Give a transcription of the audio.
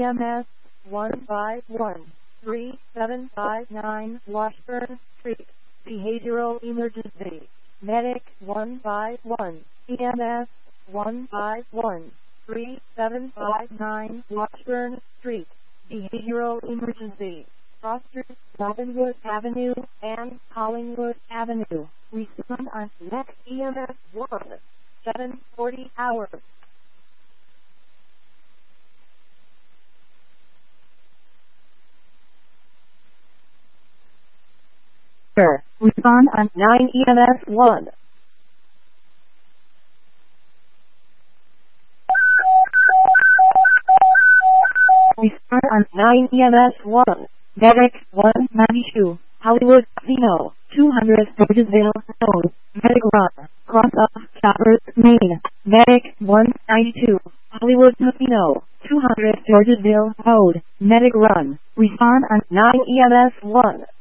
EMS 1513759 Washburn Street. Behavioral emergency. Medic 151. EMS 1513759 Washburn Street. Behavioral emergency. Foster, Robinwood Avenue, and Collingwood Avenue. Respond on next EMS 1. 7:40 hours. Respond on 9 EMS 1. Respond on 9 EMS 1. Medic 192. Hollywood Casino. 200 Sturgisville Road. Medic Run. Cross up Shoppers, Maine. Medic 192. Hollywood Casino. 200 Sturgisville Road. Medic Run. Respond on 9 EMS 1.